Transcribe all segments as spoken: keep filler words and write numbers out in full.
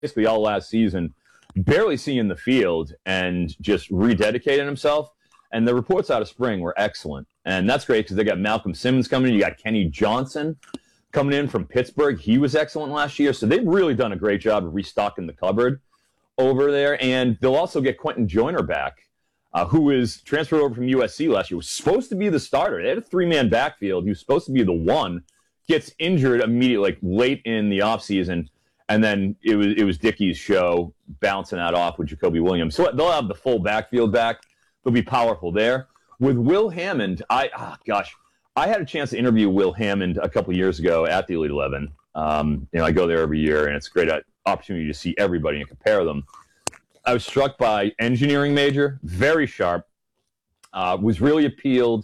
basically all last season, barely seeing the field and just rededicating himself. And the reports out of spring were excellent. And that's great because they got Malcolm Simmons coming in. You got Kenny Johnson coming in from Pittsburgh. He was excellent last year. So they've really done a great job of restocking the cupboard over there. And they'll also get Quentin Joyner back, uh, who was transferred over from U S C last year. Was supposed to be the starter. They had a three-man backfield. He was supposed to be the one. Gets injured immediately, like late in the offseason. And then it was it was Dickey's show bouncing that off with Jacoby Williams. So they'll have the full backfield back. They'll be powerful there. With Will Hammond, I oh gosh, I had a chance to interview Will Hammond a couple years ago at the Elite Eleven. Um, you know, I go there every year, and it's a great opportunity to see everybody and compare them. I was struck by engineering major, very sharp. Uh, was really appealed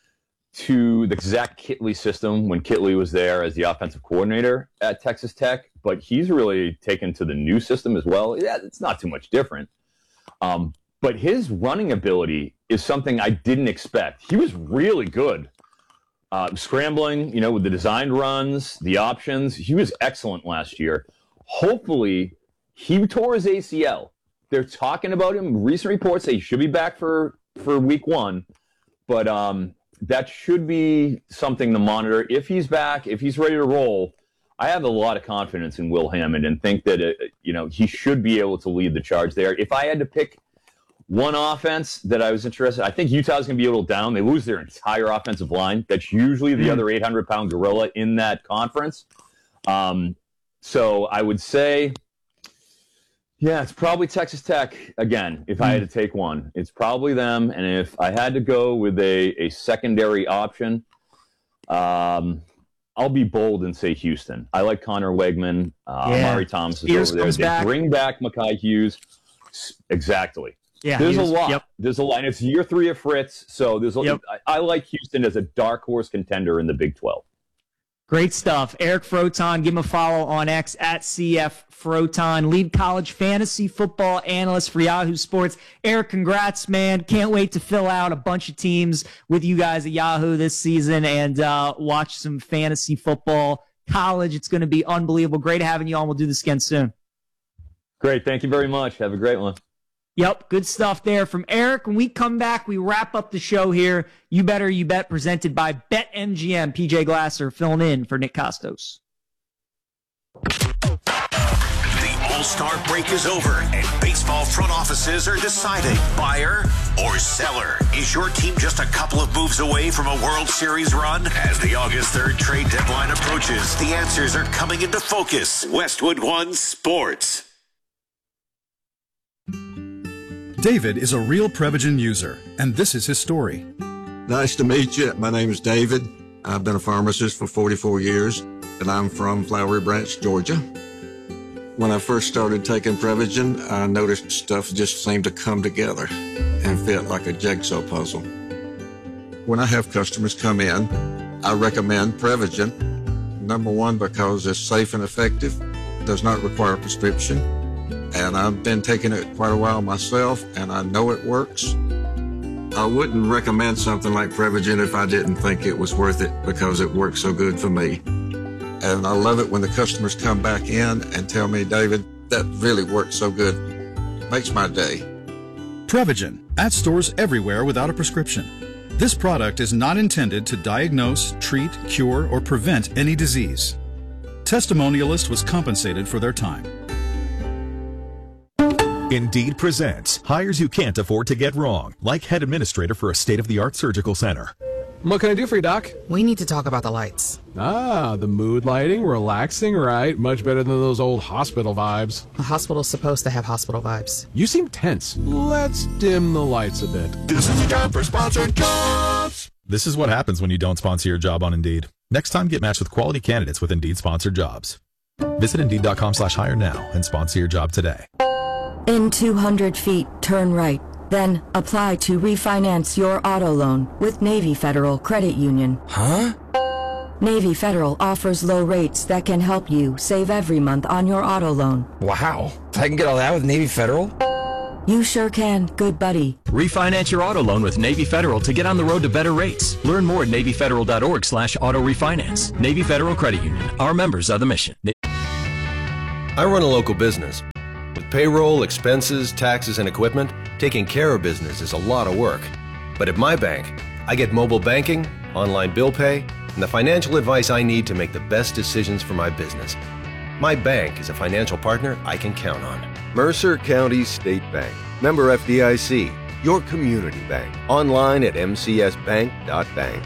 to the Zach Kittley system when Kittley was there as the offensive coordinator at Texas Tech, but he's really taken to the new system as well. Yeah, it's not too much different. Um, but his running ability is something I didn't expect. He was really good. Uh, scrambling, you know, with the designed runs, the options. He was excellent last year. Hopefully, he tore his A C L. They're talking about him. Recent reports say he should be back for, for week one. But um, that should be something to monitor. If he's back, if he's ready to roll, I have a lot of confidence in Will Hammond and think that, it, you know, he should be able to lead the charge there. If I had to pick one offense that I was interested in, I think Utah's going to be a little down. They lose their entire offensive line. That's usually the mm. other eight hundred pound gorilla in that conference. Um, so I would say, yeah, it's probably Texas Tech again. If mm. I had to take one, it's probably them. And if I had to go with a, a secondary option, um, I'll be bold and say Houston. I like Connor Wegman. Uh, yeah. Amari Thomas is Spears over there. They back. Bring back Mekhi Hughes. Exactly. Yeah, there's a lot. Yep. There's a lot. And it's year three of Fritz, so there's. A, yep. I, I like Houston as a dark horse contender in the Big twelve. Great stuff. Eric Froton, give him a follow on X at C F Froton, lead college fantasy football analyst for Yahoo Sports. Eric, congrats, man. Can't wait to fill out a bunch of teams with you guys at Yahoo this season and uh, watch some fantasy football. College, it's going to be unbelievable. Great having you on. We'll do this again soon. Great. Thank you very much. Have a great one. Yep, good stuff there from Eric. When we come back, we wrap up the show here. You Better You Bet, presented by BetMGM. P J Glasser filling in for Nick Costos. The All-Star break is over, and baseball front offices are deciding buyer or seller. Is your team just a couple of moves away from a World Series run? As the August third trade deadline approaches, the answers are coming into focus. Westwood One Sports. David is a real Prevagen user, and this is his story. Nice to meet you. My name is David. I've been a pharmacist for forty-four years, and I'm from Flowery Branch, Georgia. When I first started taking Prevagen, I noticed stuff just seemed to come together and fit like a jigsaw puzzle. When I have customers come in, I recommend Prevagen. Number one, because it's safe and effective, does not require a prescription. And I've been taking it quite a while myself, and I know it works. I wouldn't recommend something like Prevagen if I didn't think it was worth it, because it works so good for me. And I love it when the customers come back in and tell me, David, that really worked so good. Makes my day. Prevagen, at stores everywhere without a prescription. This product is not intended to diagnose, treat, cure, or prevent any disease. Testimonialist was compensated for their time. Indeed presents hires you can't afford to get wrong, like head administrator for a state-of-the-art surgical center. What can I do for you, Doc? We need to talk about the lights. Ah, the mood lighting, relaxing, right? Much better than those old hospital vibes. A hospital's supposed to have hospital vibes. You seem tense. Let's dim the lights a bit. This is the time for sponsored jobs. This is what happens when you don't sponsor your job on Indeed. Next time, get matched with quality candidates with Indeed sponsored jobs. Visit Indeed.com slash hire now and sponsor your job today. In two hundred feet, turn right. Then apply to refinance your auto loan with Navy Federal Credit Union. Huh? Navy Federal offers low rates that can help you save every month on your auto loan. Wow. I can get all that with Navy Federal? You sure can, good buddy. Refinance your auto loan with Navy Federal to get on the road to better rates. Learn more at NavyFederal.org slash auto refinance. Navy Federal Credit Union. Our members are the mission. I run a local business. With payroll, expenses, taxes, and equipment, taking care of business is a lot of work. But at my bank, I get mobile banking, online bill pay, and the financial advice I need to make the best decisions for my business. My bank is a financial partner I can count on. Mercer County State Bank. Member F D I C. Your community bank. Online at m c s bank dot bank.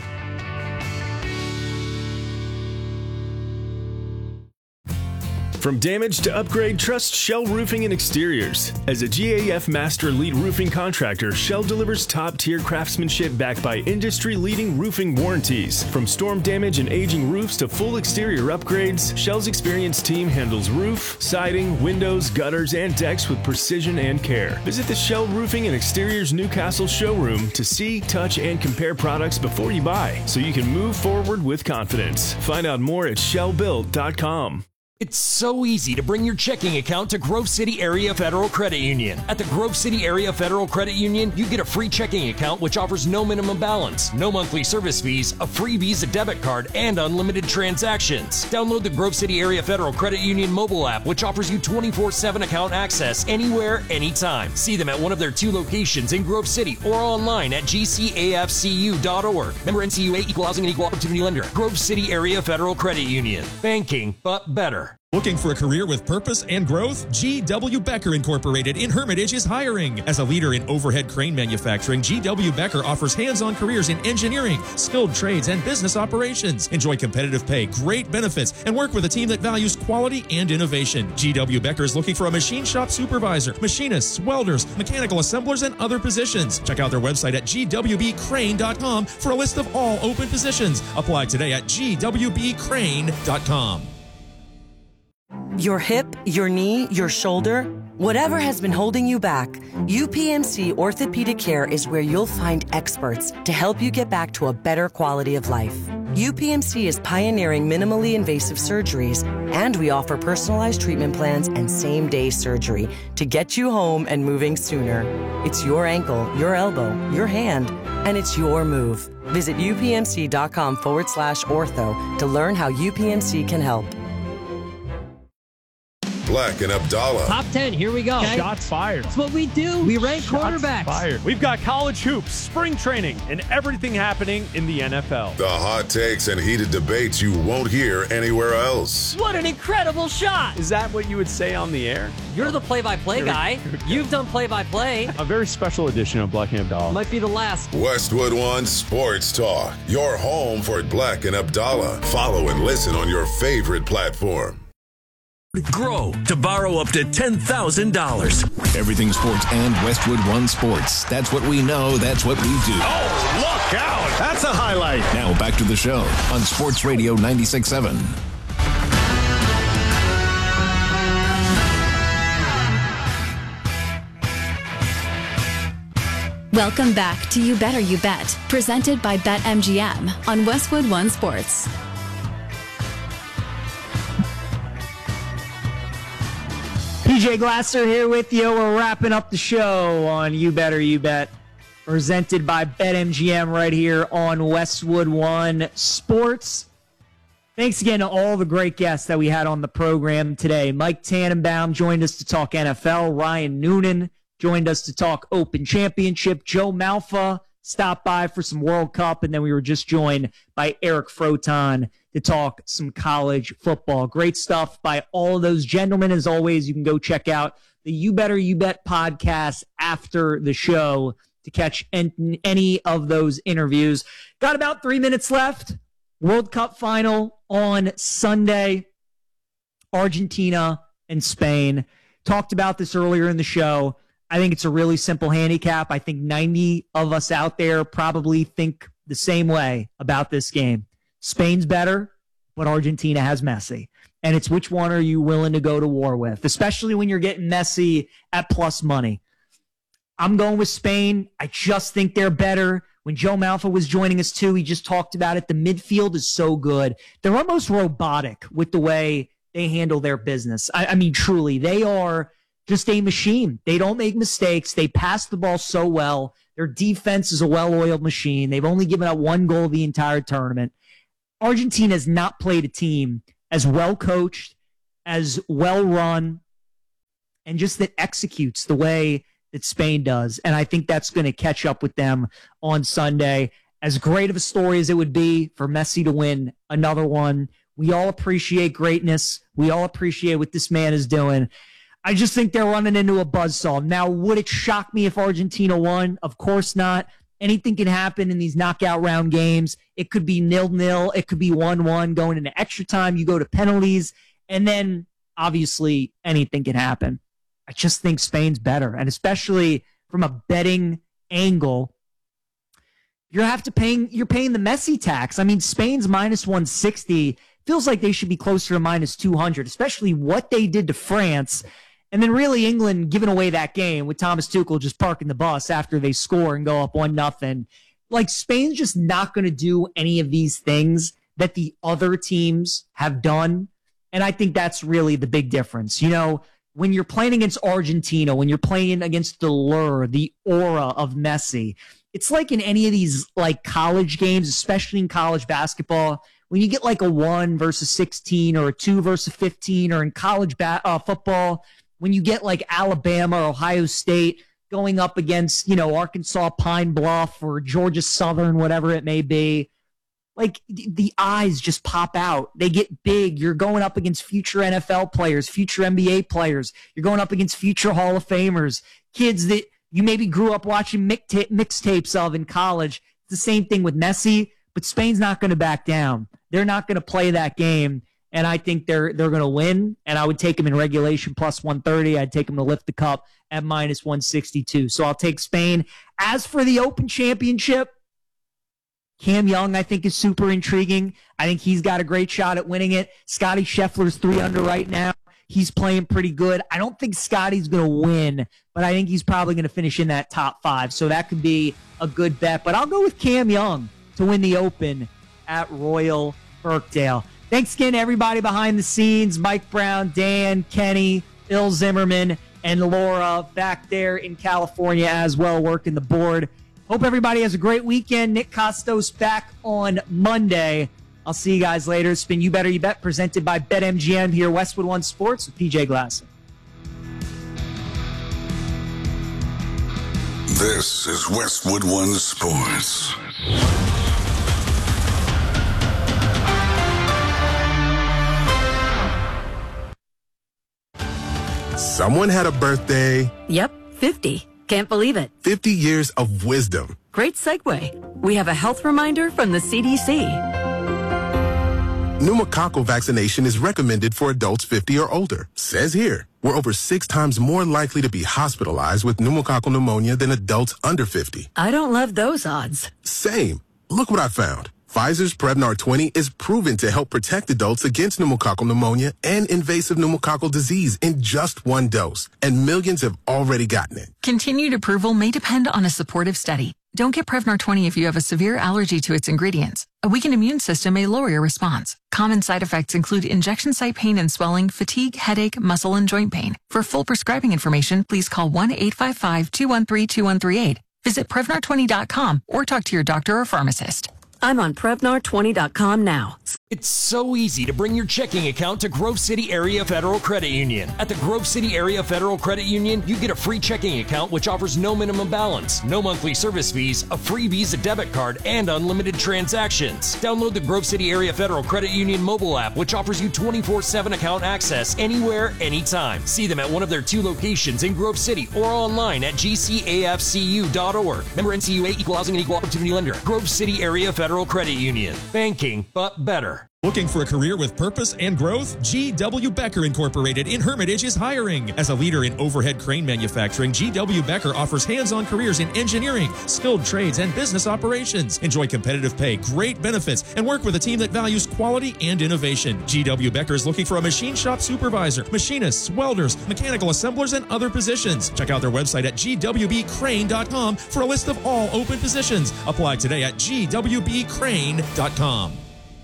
From damage to upgrade, trust Shell Roofing and Exteriors. As a G A F Master Lead Roofing Contractor, Shell delivers top-tier craftsmanship backed by industry-leading roofing warranties. From storm damage and aging roofs to full exterior upgrades, Shell's experienced team handles roof, siding, windows, gutters, and decks with precision and care. Visit the Shell Roofing and Exteriors Newcastle showroom to see, touch, and compare products before you buy, so you can move forward with confidence. Find out more at shell built dot com. It's so easy to bring your checking account to Grove City Area Federal Credit Union. At the Grove City Area Federal Credit Union, you get a free checking account which offers no minimum balance, no monthly service fees, a free Visa debit card, and unlimited transactions. Download the Grove City Area Federal Credit Union mobile app, which offers you twenty-four seven account access anywhere, anytime. See them at one of their two locations in Grove City or online at g c a f c u dot org. Member N C U A, Equal Housing and Equal Opportunity Lender. Grove City Area Federal Credit Union. Banking, but better. Looking for a career with purpose and growth? G W. Becker Incorporated in Hermitage is hiring. As a leader in overhead crane manufacturing, G W. Becker offers hands-on careers in engineering, skilled trades, and business operations. Enjoy competitive pay, great benefits, and work with a team that values quality and innovation. G W. Becker is looking for a machine shop supervisor, machinists, welders, mechanical assemblers, and other positions. Check out their website at g w b crane dot com for a list of all open positions. Apply today at g w b crane dot com. Your hip, your knee, your shoulder, whatever has been holding you back, U P M C Orthopedic Care is where you'll find experts to help you get back to a better quality of life. U P M C is pioneering minimally invasive surgeries, and we offer personalized treatment plans and same-day surgery to get you home and moving sooner. It's your ankle, your elbow, your hand, and it's your move. Visit upmc.com forward slash ortho to learn how U P M C can help. Black and Abdallah. Top ten, here we go. Okay. Shots fired. That's what we do. We rank Shots quarterbacks. Fired. We've got college hoops, spring training, and everything happening in the N F L. The hot takes and heated debates you won't hear anywhere else. What an incredible shot. Is that what you would say on the air? You're the play-by-play guy. You've done play-by-play. A very special edition of Black and Abdallah. Might be the last. Westwood One Sports Talk. Your home for Black and Abdallah. Follow and listen on your favorite platform. Grow to borrow up to ten thousand dollars. Everything sports and Westwood One Sports. That's what we know. That's what we do. Oh, look out. That's a highlight. Now back to the show on Sports Radio ninety-six point seven. Welcome back to You Better You Bet, presented by BetMGM on Westwood One Sports. P J Glasser here with you. We're wrapping up the show on You Better You Bet, presented by BetMGM right here on Westwood One Sports. Thanks again to all the great guests that we had on the program today. Mike Tannenbaum joined us to talk N F L. Ryan Noonan joined us to talk Open Championship. Joe Malfa stopped by for some World Cup, and then we were just joined by Eric Froton to talk some college football. Great stuff by all of those gentlemen. As always, you can go check out the You Better You Bet podcast after the show to catch en- any of those interviews. Got about three minutes left. World Cup final on Sunday. Argentina and Spain. Talked about this earlier in the show. I think it's a really simple handicap. I think ninety of us out there probably think the same way about this game. Spain's better, but Argentina has Messi. And it's which one are you willing to go to war with, especially when you're getting Messi at plus money. I'm going with Spain. I just think they're better. When Joe Malfa was joining us too, he just talked about it. The midfield is so good. They're almost robotic with the way they handle their business. I, I mean, truly, they are just a machine. They don't make mistakes. They pass the ball so well. Their defense is a well-oiled machine. They've only given up one goal the entire tournament. Argentina has not played a team as well coached as well run and just that executes the way that Spain does. And I think that's going to catch up with them on Sunday. As great of a story as it would be for Messi to win another one, we all appreciate greatness. We all appreciate what this man is doing. I just think they're running into a buzzsaw. Now, would it shock me if Argentina won? Of course not. Anything can happen in these knockout round games. It could be nil-nil. It could be one one going into extra time. You go to penalties. And then, obviously, anything can happen. I just think Spain's better. And especially from a betting angle, you're have to paying you're paying the Messi tax. I mean, Spain's minus one sixty feels like they should be closer to minus two hundred, especially what they did to France. And then really England giving away that game with Thomas Tuchel just parking the bus after they score and go up one nothing. Like, Spain's just not going to do any of these things that the other teams have done. And I think that's really the big difference. You know, when you're playing against Argentina, when you're playing against the lure, the aura of Messi, it's like in any of these like college games, especially in college basketball, when you get like a one versus sixteen or a two versus fifteen, or in college ba- uh, football, when you get like Alabama or Ohio State going up against, you know, Arkansas Pine Bluff or Georgia Southern, whatever it may be, like the eyes just pop out. They get big. You're going up against future N F L players, future N B A players. You're going up against future Hall of Famers, kids that you maybe grew up watching mixta- mixtapes of in college. It's the same thing with Messi, but Spain's not going to back down. They're not going to play that game, and I think they're they're going to win, and I would take them in regulation plus one thirty. I'd take them to lift the cup at minus one sixty-two. So I'll take Spain. As for the Open Championship, Cam Young, I think, is super intriguing. I think he's got a great shot at winning it. Scotty Scheffler's three under right now. He's playing pretty good. I don't think Scotty's going to win, but I think he's probably going to finish in that top five. So that could be a good bet. But I'll go with Cam Young to win the Open at Royal Birkdale. Thanks again to everybody behind the scenes, Mike Brown, Dan, Kenny, Bill Zimmerman, and Laura back there in California as well, working the board. Hope everybody has a great weekend. Nick Costos back on Monday. I'll see you guys later. It's been You Better You Bet, presented by BetMGM here, Westwood One Sports with P J Glasser. This is Westwood One Sports. Someone had a birthday. Yep, fifty. Can't believe it. fifty years of wisdom. Great segue. We have a health reminder from the C D C. Pneumococcal vaccination is recommended for adults fifty or older. Says here, we're over six times more likely to be hospitalized with pneumococcal pneumonia than adults under fifty. I don't love those odds. Same. Look what I found. Pfizer's Prevnar twenty is proven to help protect adults against pneumococcal pneumonia and invasive pneumococcal disease in just one dose, and millions have already gotten it. Continued approval may depend on a supportive study. Don't get Prevnar twenty if you have a severe allergy to its ingredients. A weakened immune system may lower your response. Common side effects include injection site pain and swelling, fatigue, headache, muscle, and joint pain. For full prescribing information, please call one eight five five, two one three, two one three eight. Visit Prevnar twenty dot com or talk to your doctor or pharmacist. I'm on Prevnar twenty dot com now. It's so easy to bring your checking account to Grove City Area Federal Credit Union. At the Grove City Area Federal Credit Union, you get a free checking account which offers no minimum balance, no monthly service fees, a free Visa debit card, and unlimited transactions. Download the Grove City Area Federal Credit Union mobile app, which offers you twenty-four seven account access anywhere, anytime. See them at one of their two locations in Grove City or online at G C A F C U dot org. Member N C U A, Equal Housing and Equal Opportunity Lender. Grove City Area Federal Credit Union. Banking, but better. Looking for a career with purpose and growth? G W. Becker Incorporated in Hermitage is hiring. As a leader in overhead crane manufacturing, G W. Becker offers hands-on careers in engineering, skilled trades, and business operations. Enjoy competitive pay, great benefits, and work with a team that values quality and innovation. G W. Becker is looking for a machine shop supervisor, machinists, welders, mechanical assemblers, and other positions. Check out their website at G W B crane dot com for a list of all open positions. Apply today at G W B crane dot com.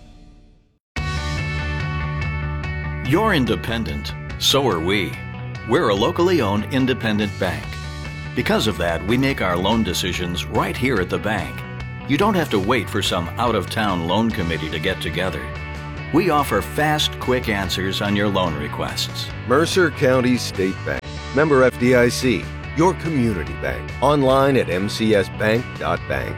You're independent. So are we. We're a locally owned independent bank. Because of that, we make our loan decisions right here at the bank. You don't have to wait for some out-of-town loan committee to get together. We offer fast, quick answers on your loan requests. Mercer County State Bank. Member F D I C. Your community bank. Online at m c s bank dot bank.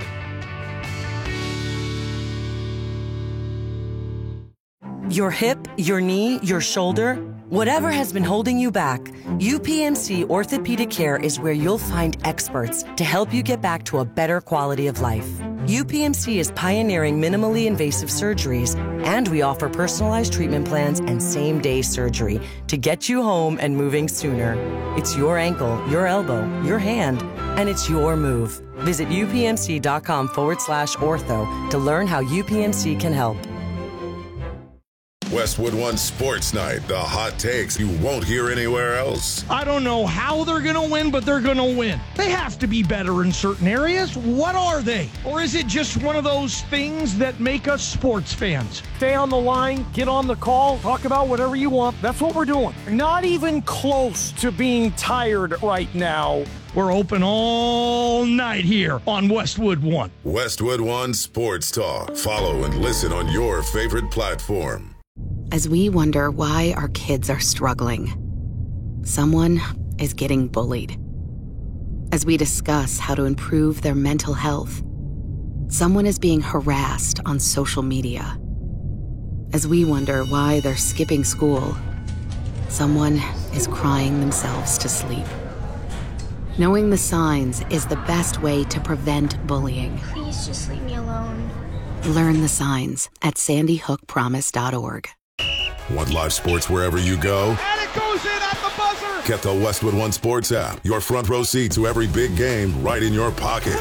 Your hip, your knee, your shoulder, whatever has been holding you back, U P M C Orthopedic Care is where you'll find experts to help you get back to a better quality of life. U P M C is pioneering minimally invasive surgeries, and we offer personalized treatment plans and same-day surgery to get you home and moving sooner. It's your ankle, your elbow, your hand, and it's your move. Visit upmc.com forward slash ortho to learn how U P M C can help. Westwood One Sports Night, the hot takes you won't hear anywhere else. I don't know how they're going to win, but they're going to win. They have to be better in certain areas. What are they? Or is it just one of those things that make us sports fans? Stay on the line, get on the call, talk about whatever you want. That's what we're doing. Not even close to being tired right now. We're open all night here on Westwood One. Westwood One Sports Talk. Follow and listen on your favorite platform. As we wonder why our kids are struggling, someone is getting bullied. As we discuss how to improve their mental health, someone is being harassed on social media. As we wonder why they're skipping school, someone is crying themselves to sleep. Knowing the signs is the best way to prevent bullying. Please just leave me alone. Learn the signs at sandy hook promise dot org. Want live sports wherever you go? And it goes in at the buzzer! Get the Westwood One Sports app. Your front row seat to every big game right in your pocket.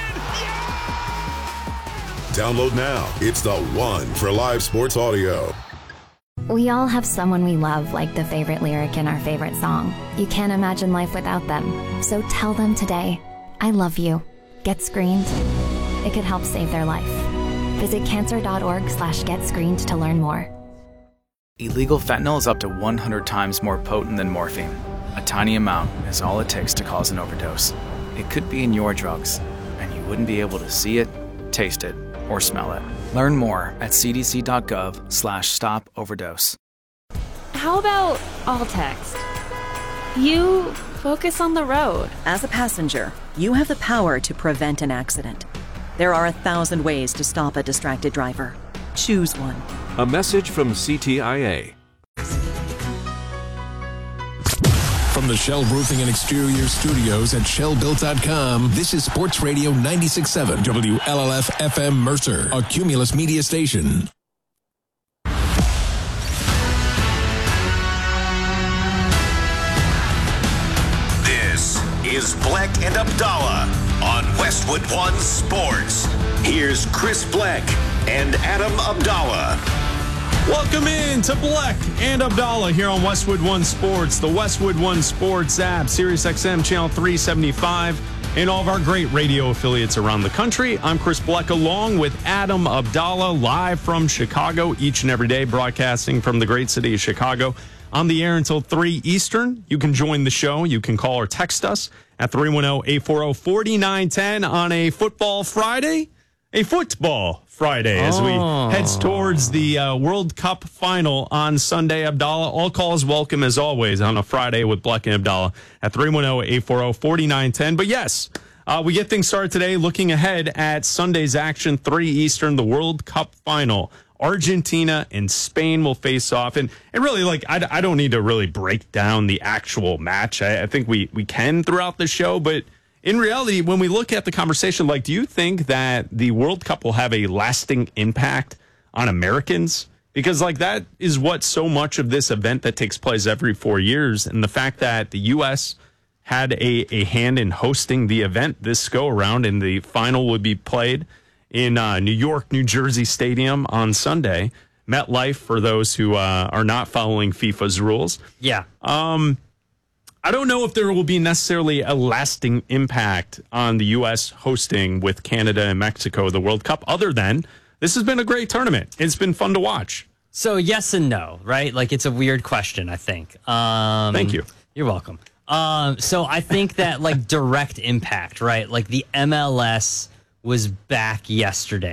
Download now. It's the one for live sports audio. We all have someone we love, like the favorite lyric in our favorite song. You can't imagine life without them. So tell them today, I love you. Get screened. It could help save their life. Visit cancer.org slash get screened to learn more. Illegal fentanyl is up to one hundred times more potent than morphine. A tiny amount is all it takes to cause an overdose. It could be in your drugs, and you wouldn't be able to see it, taste it, or smell it. Learn more at cdc.gov slash stop overdose. How about all text? You focus on the road. As a passenger, you have the power to prevent an accident. There are a thousand ways to stop a distracted driver. Choose one. A message from C T I A. From the Shell Roofing and Exterior Studios at shell built dot com, this is Sports Radio ninety-six point seven W L L F F M Mercer, a Cumulus media station. This is Bleck and Abdallah on Westwood One Sports. Here's Chris Bleck and Adam Abdallah. Welcome in to Bleck and Abdallah here on Westwood One Sports, the Westwood One Sports app, Sirius X M channel three seventy-five, and all of our great radio affiliates around the country. I'm Chris Bleck along with Adam Abdallah, live from Chicago each and every day, broadcasting from the great city of Chicago. On the air until three Eastern. You can join the show. You can call or text us at three one zero, eight four zero, four nine one zero on a football Friday. A football Friday as we Oh. head towards the uh, World Cup final on Sunday. Abdallah, all calls welcome as always on a Friday with Bleck and Abdallah at three one zero, eight four zero, four nine one zero. But yes, uh, we get things started today looking ahead at Sunday's action, three Eastern, the World Cup final. Argentina and Spain will face off. And, and really, like, I, I don't need to really break down the actual match. I, I think we, we can throughout the show, but in reality, when we look at the conversation, like, do you think that the World Cup will have a lasting impact on Americans? Because, like, that is what so much of this event that takes place every four years. And the fact that the U S had a, a hand in hosting the event this go around, and the final would be played in uh, New York, New Jersey Stadium on Sunday. MetLife, for those who uh, are not following FIFA's rules. Yeah. Um, I don't know if there will be necessarily a lasting impact on the U S hosting with Canada and Mexico the World Cup, other than this has been a great tournament. It's been fun to watch. So yes and no, right? Like, it's a weird question, I think. Um, Thank you. You're welcome. Um, so I think that, like, direct impact, right? Like, the M L S was back yesterday.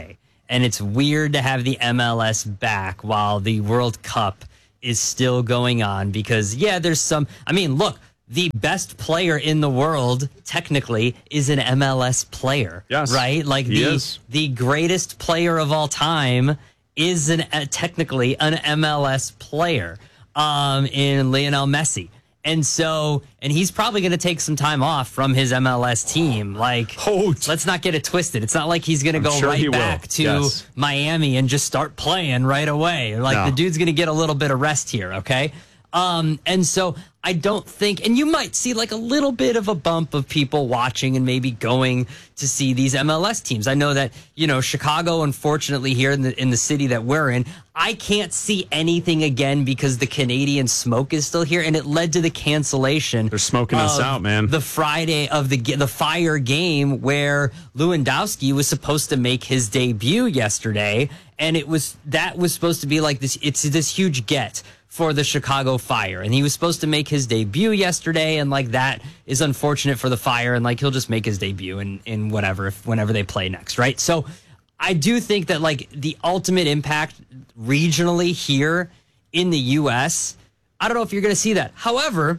And it's weird to have the M L S back while the World Cup is still going on because, yeah, there's some. I mean, look, the best player in the world, technically, is an M L S player. Yes. Right? Like he the, is. the greatest player of all time is an uh, technically an M L S player um, in Lionel Messi. And so, and he's probably going to take some time off from his M L S team. Like, oh, let's not get it twisted. It's not like he's going to go sure right back will. to yes. Miami and just start playing right away. Like, no. the dude's going to get a little bit of rest here, okay? Um, and so I don't think, and you might see like a little bit of a bump of people watching and maybe going to see these M L S teams. I know that, you know, Chicago, unfortunately, here in the in the city that we're in, I can't see anything again because the Canadian smoke is still here, and it led to the cancellation. They're smoking us out, man. The Friday of the the Fire game where Lewandowski was supposed to make his debut yesterday, and it was that was supposed to be like this. It's this huge get for the Chicago Fire, and he was supposed to make his debut yesterday, and like that is unfortunate for the Fire, and like he'll just make his debut in in whatever if whenever they play next, right? So I do think that like the ultimate impact regionally here in the U S, I don't know if you're going to see that. However,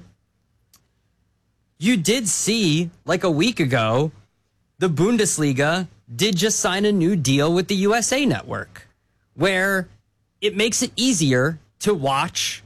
you did see like a week ago, the Bundesliga did just sign a new deal with the U S A Network, where it makes it easier to watch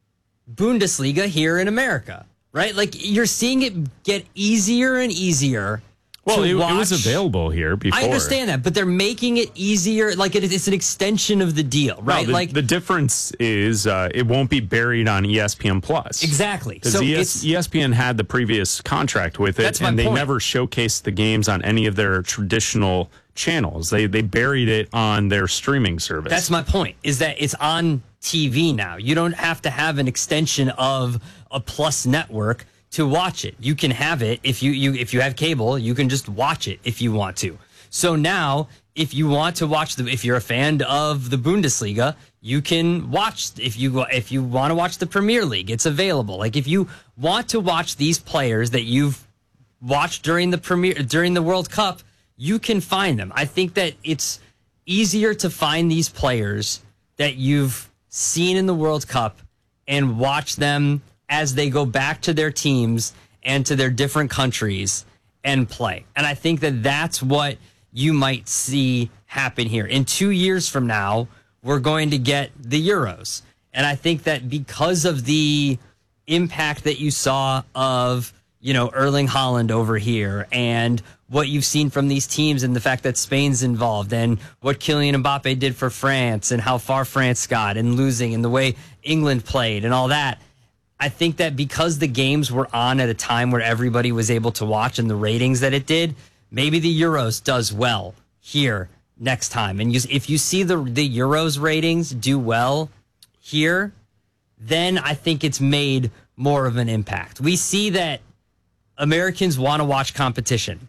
Bundesliga here in America, right? Like you're seeing it get easier and easier. Well, to it, watch. it was available here before. I understand that, but they're making it easier. Like it, it's an extension of the deal, right? No, the, like the difference is uh, it won't be buried on E S P N Plus. Exactly. Because So E it's- S P N had the previous contract with it, That's my and they point. never showcased the games on any of their traditional channels. They they buried it on their streaming service. That's my point, is that it's on T V now. You don't have to have an extension of a Plus network to watch it. You can have it if you, you if you have cable, you can just watch it if you want to. So now, if you want to watch the if you're a fan of the Bundesliga, you can watch if you if you want to watch the Premier League, it's available. Like if you want to watch these players that you've watched during the Premier during the World Cup, you can find them. I think that it's easier to find these players that you've seen in the World Cup and watch them as they go back to their teams and to their different countries and play. And I think that that's what you might see happen here. In two years from now, we're going to get the Euros. And I think that because of the impact that you saw of, you know, Erling Haaland over here and what you've seen from these teams and the fact that Spain's involved and what Kylian Mbappe did for France and how far France got and losing and the way England played and all that, I think that because the games were on at a time where everybody was able to watch and the ratings that it did, maybe the Euros does well here next time. And you, if you see the the Euros ratings do well here, then I think it's made more of an impact. We see that Americans want to watch competition.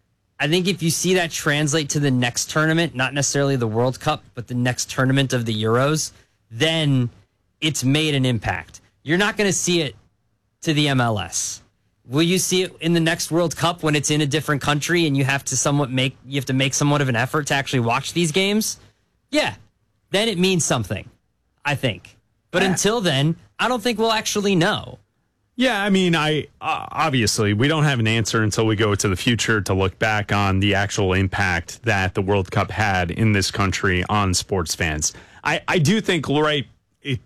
I think if you see that translate to the next tournament, not necessarily the World Cup, but the next tournament of the Euros, then it's made an impact. You're not going to see it to the M L S. Will you see it in the next World Cup when it's in a different country and you have to somewhat make you have to make somewhat of an effort to actually watch these games? Yeah, then it means something, I think. But until then, I don't think we'll actually know. Yeah, I mean, I uh, obviously we don't have an answer until we go to the future to look back on the actual impact that the World Cup had in this country on sports fans. I, I do think, right, it,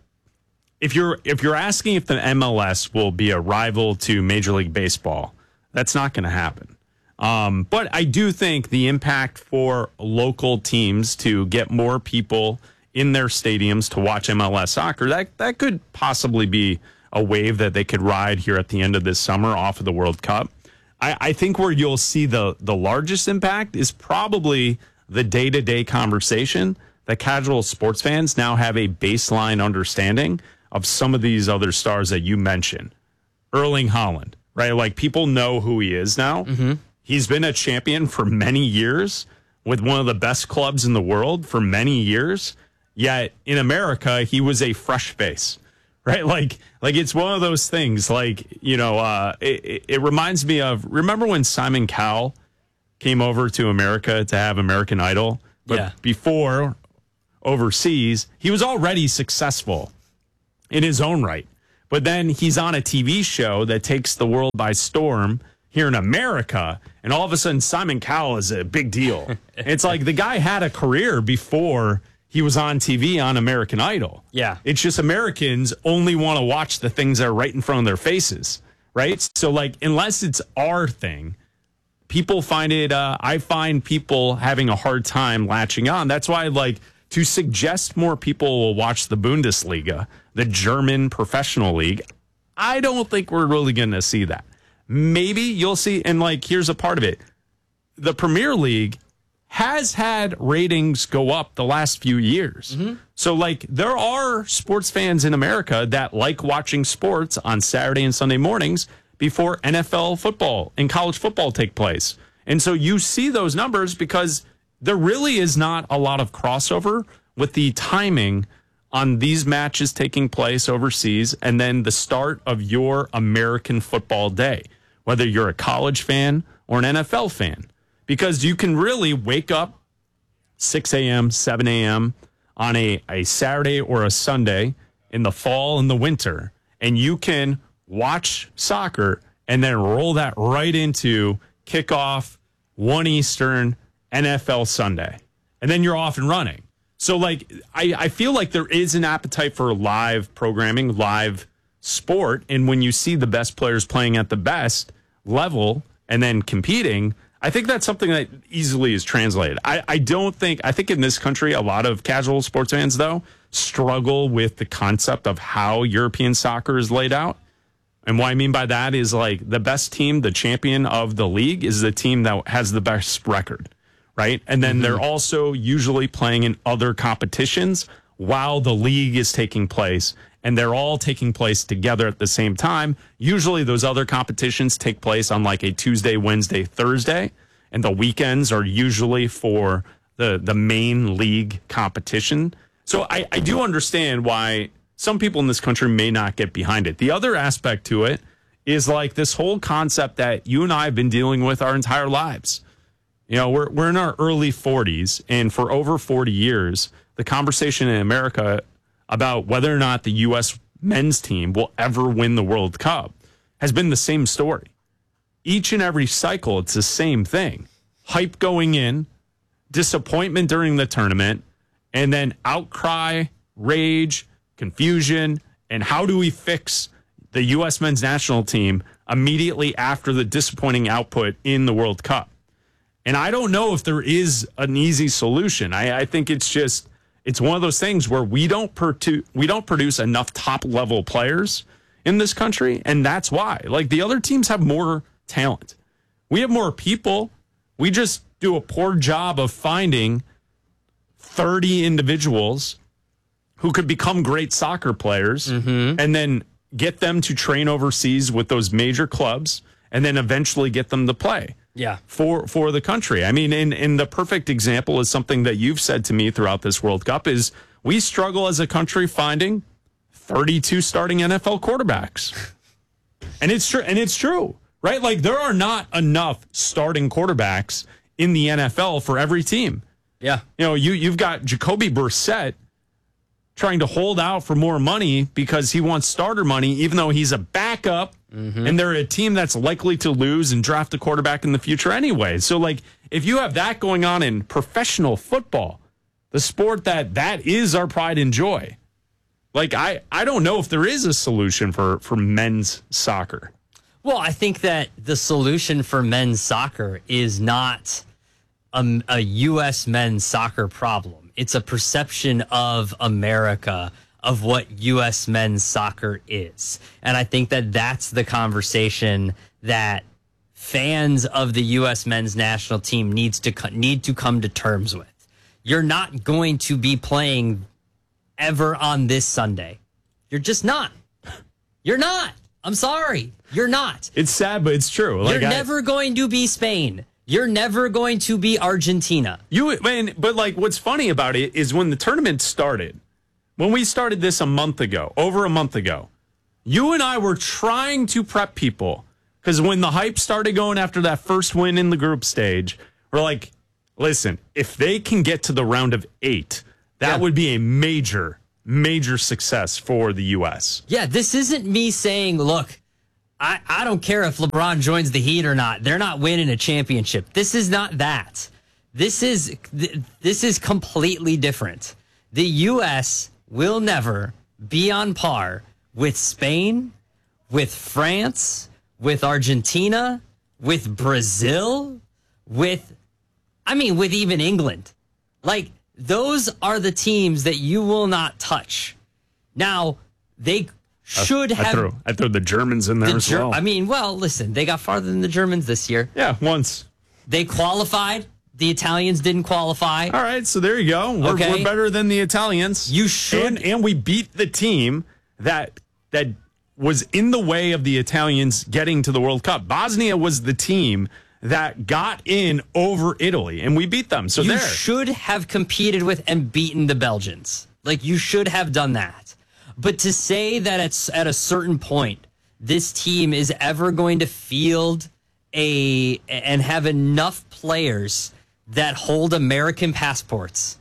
if you're if you're asking if the M L S will be a rival to Major League Baseball, that's not going to happen. Um, but I do think the impact for local teams to get more people in their stadiums to watch M L S soccer, that that could possibly be a wave that they could ride here at the end of this summer off of the World Cup. I, I think where you'll see the, the largest impact is probably the day-to-day conversation that casual sports fans now have a baseline understanding of some of these other stars that you mentioned. Erling Haaland, right? Like people know who he is now. Mm-hmm. He's been a champion for many years with one of the best clubs in the world for many years. Yet in America, he was a fresh face. Right, like, like it's one of those things. Like, you know, uh, it, it reminds me of. Remember when Simon Cowell came over to America to have American Idol? but Yeah. before overseas, he was already successful in his own right. But then he's on a T V show that takes the world by storm here in America, and all of a sudden Simon Cowell is a big deal. It's like the guy had a career before he was on T V on American Idol. Yeah. It's just Americans only want to watch the things that are right in front of their faces, right? So, like, unless it's our thing, people find it, uh, I find people having a hard time latching on. That's why, like, to suggest more people will watch the Bundesliga, the German professional league, I don't think we're really going to see that. Maybe you'll see, and, like, here's a part of it. The Premier League has had ratings go up the last few years. Mm-hmm. So, like, there are sports fans in America that like watching sports on Saturday and Sunday mornings before N F L football and college football take place. And so you see those numbers because there really is not a lot of crossover with the timing on these matches taking place overseas and then the start of your American football day, whether you're a college fan or an N F L fan. Because you can really wake up six a.m., seven a.m. on a, a Saturday or a Sunday in the fall and the winter, and you can watch soccer and then roll that right into kickoff, one Eastern, N F L Sunday. And then you're off and running. So, like, I, I feel like there is an appetite for live programming, live sport. And when you see the best players playing at the best level and then competing, I think that's something that easily is translated. I, I don't think, I think in this country, a lot of casual sports fans, though, struggle with the concept of how European soccer is laid out. And what I mean by that is, like, the best team, the champion of the league, is the team that has the best record, right? And then mm-hmm. they're also usually playing in other competitions while the league is taking place. And they're all taking place together at the same time. Usually those other competitions take place on like a Tuesday, Wednesday, Thursday. And the weekends are usually for the, the main league competition. So I, I do understand why some people in this country may not get behind it. The other aspect to it is like this whole concept that you and I have been dealing with our entire lives. You know, we're, we're in our early forties. And for over forty years, the conversation in America about whether or not the U S men's team will ever win the World Cup has been the same story. Each and every cycle, it's the same thing. Hype going in, disappointment during the tournament, and then outcry, rage, confusion, and how do we fix the U S men's national team immediately after the disappointing output in the World Cup? And I don't know if there is an easy solution. I, I think it's just... It's one of those things where we don't produ- we don't produce enough top-level players in this country, and that's why. Like, the other teams have more talent. We have more people. We just do a poor job of finding thirty individuals who could become great soccer players mm-hmm. and then get them to train overseas with those major clubs and then eventually get them to play. Yeah. For for the country. I mean, in, in the perfect example is something that you've said to me throughout this World Cup is we struggle as a country finding thirty-two starting N F L quarterbacks. And it's true. And it's true, right? Like, there are not enough starting quarterbacks in the N F L for every team. Yeah. You know, you, you've got Jacoby Brissett trying to hold out for more money because he wants starter money, even though he's a backup. Mm-hmm. And they're a team that's likely to lose and draft a quarterback in the future anyway. So, like, if you have that going on in professional football, the sport that that is our pride and joy, like, I, I don't know if there is a solution for, for men's soccer. Well, I think that the solution for men's soccer is not a, a U S men's soccer problem. It's a perception of America of what U S men's soccer is. And I think that that's the conversation that fans of the U S men's national team needs to co- need to come to terms with. You're not going to be playing ever on this Sunday. You're just not. You're not. I'm sorry. You're not. It's sad, but it's true. Like, You're I, never going to be Spain. You're never going to be Argentina. You, man, but like, what's funny about it is when the tournament started, when we started this a month ago, over a month ago, you and I were trying to prep people because when the hype started going after that first win in the group stage, we're like, listen, if they can get to the round of eight, that Yeah. would be a major, major success for the U S. Yeah, this isn't me saying, look, I, I don't care if LeBron joins the Heat or not. They're not winning a championship. This is not that. This is th- this is completely different. The U S will never be on par with Spain, with France, with Argentina, with Brazil, with, I mean, with even England. Like, those are the teams that you will not touch. Now, they should I, have... I threw, I threw the Germans in there the as Ger- well. I mean, well, listen, they got farther than the Germans this year. Yeah, once. They qualified. The Italians didn't qualify. All right, so there you go. We're, Okay. we're better than the Italians. You should. And, and we beat the team that that was in the way of the Italians getting to the World Cup. Bosnia was the team that got in over Italy, and we beat them. So you there. should have competed with and beaten the Belgians. Like, you should have done that. But to say that it's at a certain point, this team is ever going to field a and have enough players that hold American passports,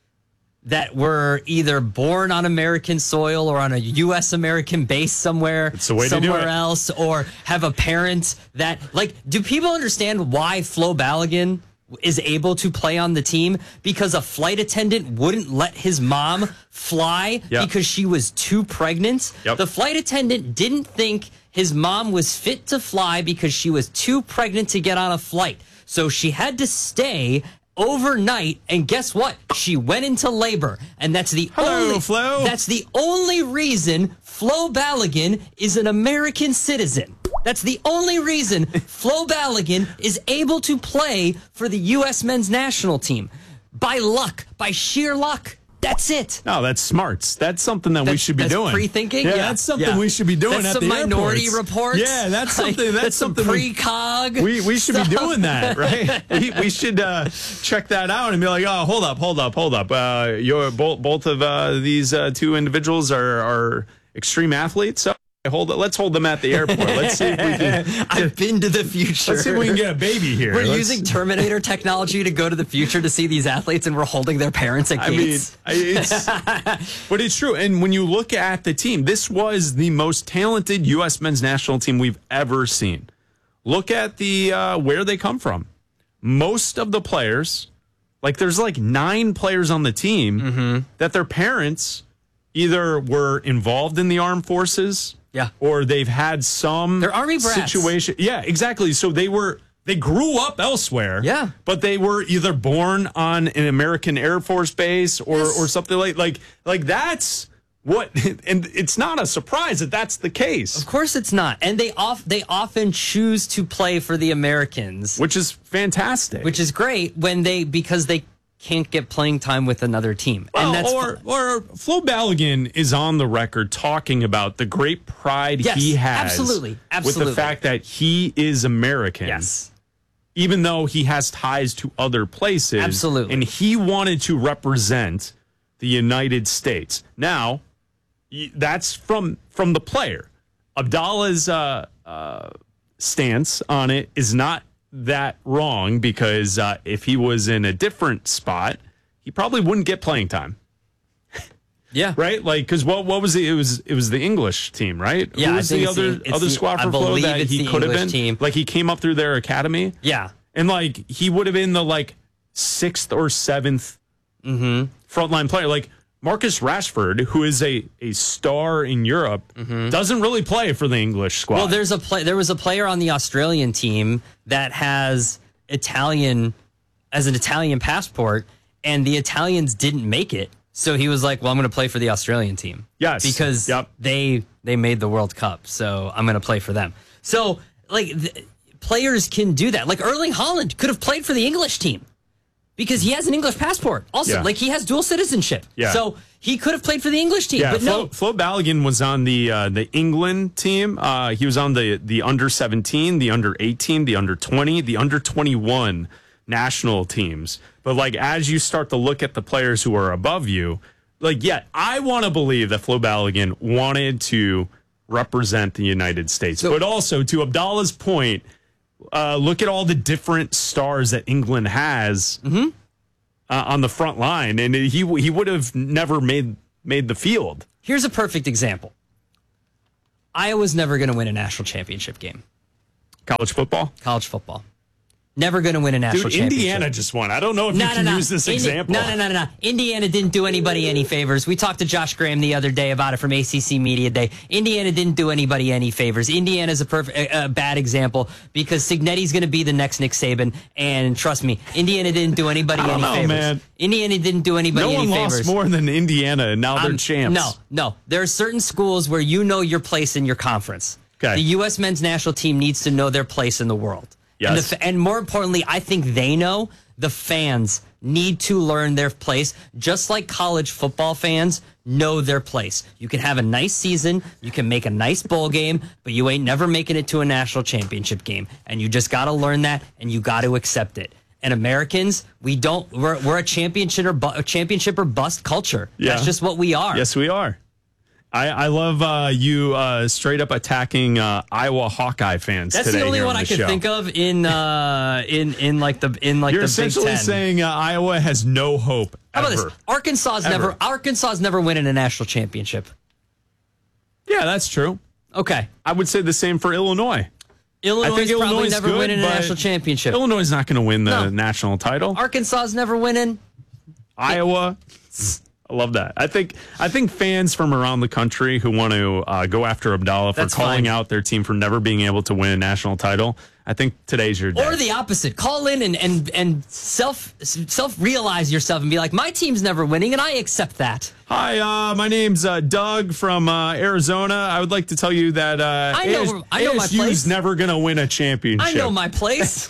that were either born on American soil or on a U S American base somewhere, It's the way to do somewhere it. else, or have a parent that, like, do people understand why Flo Balogun is able to play on the team? Because a flight attendant wouldn't let his mom fly Yep. because she was too pregnant. Yep. The flight attendant didn't think his mom was fit to fly because she was too pregnant to get on a flight. So she had to stay overnight, and guess what? She went into labor, and that's the Hello, only Flo. That's the only reason Flo Balogun is an American citizen. That's the only reason Flo Balogun is able to play for the U S men's national team. By luck, by sheer luck. That's it. No, that's smarts. That's something that we That's- should be that's doing. pre-thinking? Yeah, Yeah. that's something Yeah. we should be doing That's at some the minority airports. reports. Yeah, that's Like, something. That's, that's some something we- precog We we should stuff. be doing that, right? we, we should uh, check that out and be like, oh, hold up, hold up, hold up. Uh, you're both both of uh, these uh, two individuals are are extreme athletes. So hold it. Let's hold them at the airport. Let's see if we can. I've been to the future. Let's see if we can get a baby here. We're Let's- using Terminator technology to go to the future to see these athletes, and we're holding their parents at I mean, gates. I- it's, but it's true. And when you look at the team, this was the most talented U S men's national team we've ever seen. Look at the uh, where they come from. Most of the players, like there's like nine players on the team Mm-hmm. that their parents either were involved in the armed forces, yeah, or they've had some They're army brats. situation. Yeah, exactly. So they were they grew up elsewhere. Yeah. But they were either born on an American Air Force base or Yes. or something like like like that's what, and it's not a surprise that that's the case. Of course it's not. And they off they often choose to play for the Americans, which is fantastic. Which is great when they because they can't get playing time with another team. Well, and that's or or Flo Balogun is on the record talking about the great pride Yes, he has absolutely, with absolutely. the fact that he is American. Yes. Even though he has ties to other places. Absolutely. And he wanted to represent the United States. Now, y- that's from from the player. Abdallah's uh, uh, stance on it is not that wrong because uh, if he was in a different spot, he probably wouldn't get playing time. Yeah. Right? Like, because what what was the, it was it was the English team, right? Yeah, Who I was think the it's other the- it's other the- squad I for Flo believe that it's he the could have English been? team. Like he came up through their academy. Yeah. And like he would have been the like sixth or seventh Mm-hmm. frontline player. Like Marcus Rashford, who is a, a star in Europe, doesn't really play for the English squad. Well, there's a play. There was a player on the Australian team that has Italian as an Italian passport, and the Italians didn't make it. So he was like, "Well, I'm going to play for the Australian team." Yes, because yep. they they made the World Cup, so I'm going to play for them. So like th- players can do that. Like Erling Haaland could have played for the English team because he has an English passport. Also, Yeah. like he has dual citizenship. Yeah. So he could have played for the English team, Yeah, but Flo, no. Flo Balogun was on the uh, the England team. Uh, he was on the the under seventeen, the under eighteen, the under twenty, the under twenty-one national teams. But like as you start to look at the players who are above you, like yeah, I want to believe that Flo Balogun wanted to represent the United States. So- but also to Abdallah's point, uh, look at all the different stars that England has mm-hmm. uh, on the front line, and he he would have never made made the field. Here's a perfect example. Iowa's never going to win a national championship game. College football? College football. Never going to win a national Dude, championship. Indiana just won. I don't know if no, you can no, no. use this Indi- example. No, no, no, no, no. Indiana didn't do anybody any favors. We talked to Josh Graham the other day about it from A C C Media Day. Indiana didn't do anybody any favors. Indiana's a perfect, a, a bad example because Signetti's going to be the next Nick Saban, and trust me, Indiana didn't do anybody I don't any know, favors. Man. Indiana didn't do anybody no any one favors. lost more than Indiana, and now they're um, champs. No, no. There are certain schools where you know your place in your conference. Okay. The U S men's national team needs to know their place in the world. Yes. And, the, and more importantly, I think they know the fans need to learn their place, just like college football fans know their place. You can have a nice season, you can make a nice bowl game, but you ain't never making it to a national championship game. And you just got to learn that, and you got to accept it. And Americans, we don't. We're we're a championship or bu- a championship or bust culture. Yeah. That's just what we are. Yes, we are. I, I love uh, you uh, straight up attacking uh, Iowa Hawkeye fans. That's today the only here one on I the can show. think of in uh, in in like the in like You're the Big essentially Ten. saying uh, Iowa has no hope. How about ever. this? Arkansas's Ever. never Arkansas's never winning a national championship. Yeah, that's true. Okay, I would say the same for Illinois. Illinois I think probably Illinois is never good, winning a but national championship. Illinois is not going to win the No. national title. Arkansas's never winning. Iowa. I love that. I think I think fans from around the country who want to uh, go after Abdallah for That's calling fine. out their team for never being able to win a national title, I think today's your day. Or the opposite. Call in and and and self self realize yourself and be like, my team's never winning, and I accept that. Hi, uh, my name's uh, Doug from uh, Arizona. I would like to tell you that uh, I know- A S- I know my A S U's place. never going to win a championship. I know my place.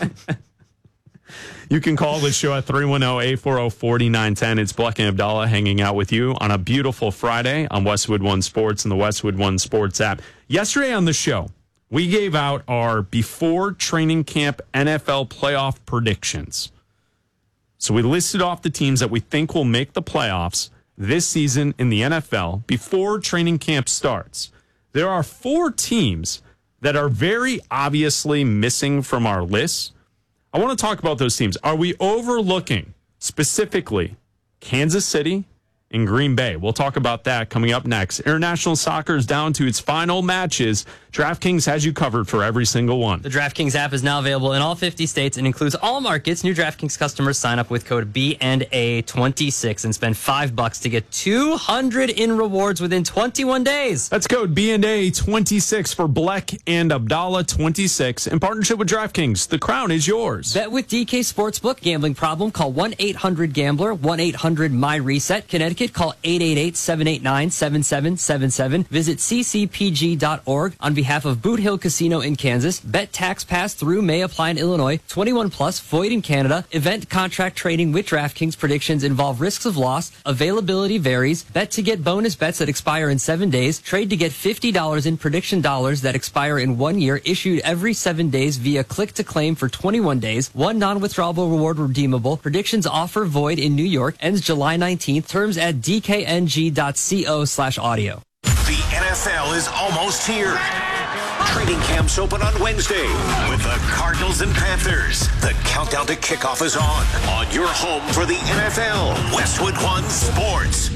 You can call the show at three one zero, eight four zero, four nine one zero. It's Bleck and Abdallah hanging out with you on a beautiful Friday on Westwood One Sports and the Westwood One Sports app. Yesterday on the show, we gave out our before training camp N F L playoff predictions. So we listed off the teams that we think will make the playoffs this season in the N F L before training camp starts. There are four teams that are very obviously missing from our list. I want to talk about those teams. Are we overlooking specifically Kansas City and Green Bay? We'll talk about that coming up next. International soccer is down to its final matches. DraftKings has you covered for every single one. The DraftKings app is now available in all fifty states and includes all markets. New DraftKings customers sign up with code B and A twenty-six and spend five bucks to get two hundred in rewards within twenty-one days. That's code B and A twenty-six for Bleck and Abdallah twenty-six in partnership with DraftKings. The crown is yours. Bet with D K Sportsbook. Gambling problem? Call one eight hundred gambler, one eight hundred M Y reset. Connecticut, call eight eight eight, seven eight nine, seven seven seven seven. Visit c c p g dot org. On behalf of Boot Hill Casino in Kansas, bet tax pass through may apply in Illinois. twenty-one plus, void in Canada. Event contract trading with DraftKings. Predictions involve risks of loss. Availability varies. Bet to get bonus bets that expire in seven days. Trade to get fifty dollars in prediction dollars that expire in one year. Issued every seven days via click to claim for twenty-one days. One non-withdrawable reward redeemable. Predictions offer void in New York. Ends July nineteenth. Terms at d k n g dot co slash audio. The N F L is almost here. Training camps open on Wednesday with the Cardinals and Panthers. The countdown to kickoff is on. On your home for the N F L, Westwood One Sports.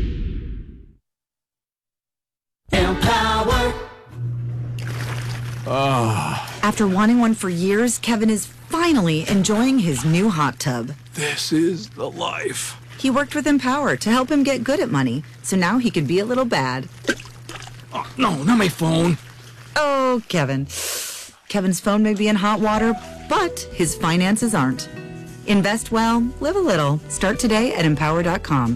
Empower. Oh, After wanting one for years, Kevin is finally enjoying his new hot tub. this is the life. He worked with Empower to help him get good at money, so now he can be a little bad. Oh, no, not my phone. Oh, Kevin. Kevin's phone may be in hot water, but his finances aren't. Invest well, live a little. Start today at empower dot com.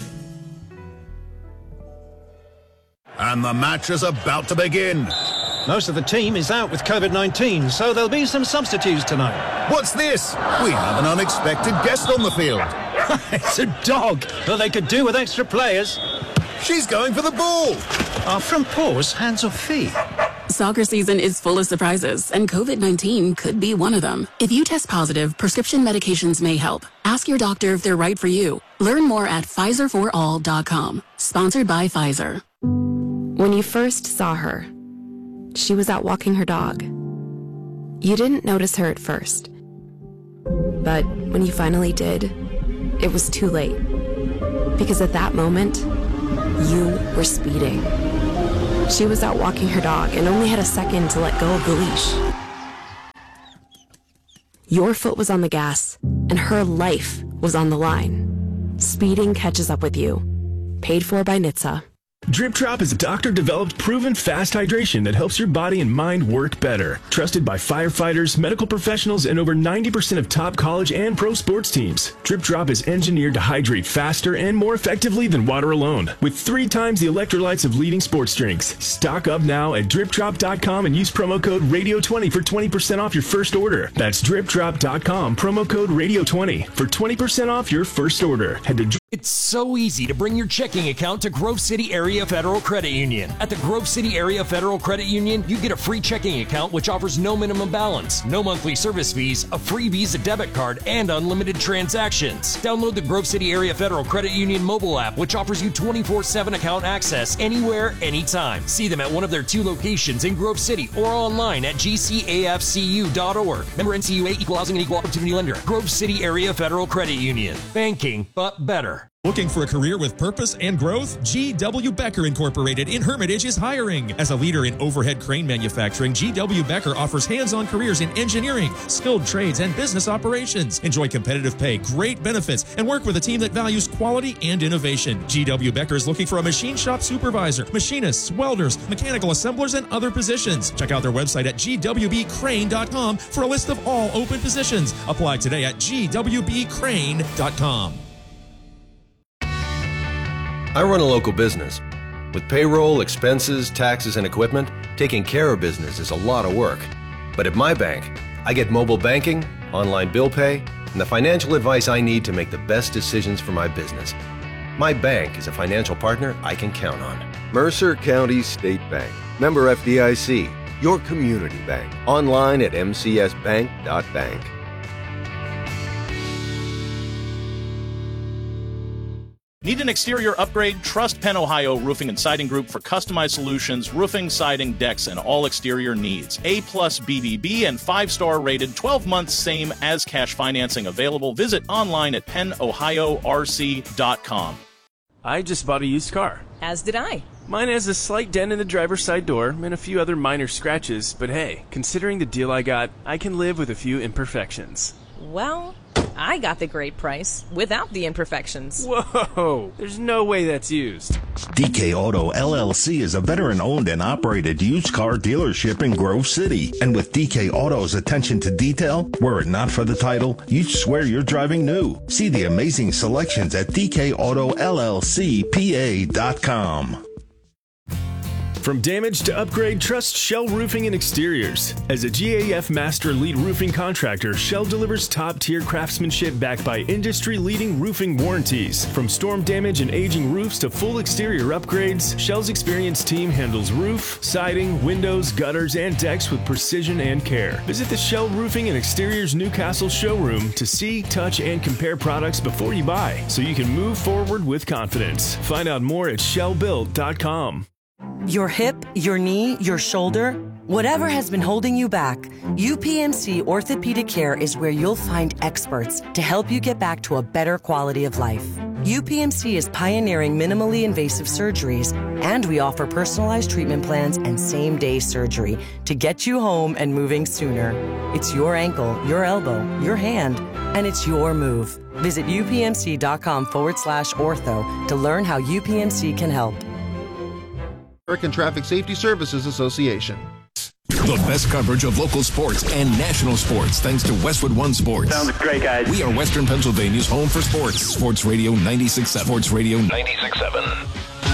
And the match is about to begin. Most of the team is out with COVID nineteen, so there'll be some substitutes tonight. What's this? We have an unexpected guest on the field. It's a dog. Well, they could do with extra players. She's going for the ball. Are front paws hands or feet? Soccer season is full of surprises, and COVID nineteen could be one of them. If you test positive, prescription medications may help. Ask your doctor if they're right for you. Learn more at Pfizer for all dot com. Sponsored by Pfizer. When you first saw her, she was out walking her dog. You didn't notice her at first. But when you finally did, it was too late. Because at that moment, you were speeding. She was out walking her dog and only had a second to let go of the leash. Your foot was on the gas, and her life was on the line. Speeding catches up with you. Paid for by N H T S A. Drip Drop is a doctor-developed, proven fast hydration that helps your body and mind work better. Trusted by firefighters, medical professionals, and over ninety percent of top college and pro sports teams. Drip Drop is engineered to hydrate faster and more effectively than water alone, with three times the electrolytes of leading sports drinks. Stock up now at drip drop dot com and use promo code radio twenty for twenty percent off your first order. That's drip drop dot com, promo code radio twenty for twenty percent off your first order. Head to It's so easy to bring your checking account to Grove City Area Federal Credit Union. At the Grove City Area Federal Credit Union, you get a free checking account which offers no minimum balance, no monthly service fees, a free Visa debit card, and unlimited transactions. Download the Grove City Area Federal Credit Union mobile app, which offers you twenty-four seven account access anywhere, anytime. See them at one of their two locations in Grove City or online at g c a f c u dot org. Member N C U A, Equal Housing and Equal Opportunity Lender. Grove City Area Federal Credit Union. Banking, but better. Looking for a career with purpose and growth? G W. Becker Incorporated in Hermitage is hiring. As a leader in overhead crane manufacturing, G W. Becker offers hands-on careers in engineering, skilled trades, and business operations. Enjoy competitive pay, great benefits, and work with a team that values quality and innovation. G W. Becker is looking for a machine shop supervisor, machinists, welders, mechanical assemblers, and other positions. Check out their website at g w b crane dot com for a list of all open positions. Apply today at g w b crane dot com. I run a local business. With payroll, expenses, taxes, and equipment, taking care of business is a lot of work. But at my bank, I get mobile banking, online bill pay, and the financial advice I need to make the best decisions for my business. My bank is a financial partner I can count on. Mercer County State Bank. Member F D I C. Your community bank. Online at m c s bank dot bank. Need an exterior upgrade? Trust Penn Ohio Roofing and Siding Group for customized solutions, roofing, siding, decks, and all exterior needs. A plus B B B and five-star rated, twelve months same as cash financing available. Visit online at penn ohio r c dot com. I just bought a used car. As did I. Mine has a slight dent in the driver's side door and a few other minor scratches, but hey, considering the deal I got, I can live with a few imperfections. Well, I got the great price without the imperfections. Whoa, there's no way that's used. D K Auto L L C is a veteran-owned and operated used car dealership in Grove City. And with D K Auto's attention to detail, were it not for the title, you'd swear you're driving new. See the amazing selections at d k auto l l c p a dot com. From damage to upgrade, trust Shell Roofing and Exteriors. As a G A F Master Lead Roofing Contractor, Shell delivers top-tier craftsmanship backed by industry-leading roofing warranties. From storm damage and aging roofs to full exterior upgrades, Shell's experienced team handles roof, siding, windows, gutters, and decks with precision and care. Visit the Shell Roofing and Exteriors Newcastle showroom to see, touch, and compare products before you buy, so you can move forward with confidence. Find out more at shell built dot com. Your hip, your knee, your shoulder, whatever has been holding you back, U P M C Orthopedic Care is where you'll find experts to help you get back to a better quality of life. U P M C is pioneering minimally invasive surgeries, and we offer personalized treatment plans and same-day surgery to get you home and moving sooner. It's your ankle, your elbow, your hand, and it's your move. Visit upmc.com forward slash ortho to learn how U P M C can help. American Traffic Safety Services Association. The best coverage of local sports and national sports thanks to Westwood One Sports. Sounds great, guys. We are Western Pennsylvania's home for sports. Sports Radio ninety-six point seven. Sports Radio ninety-six point seven.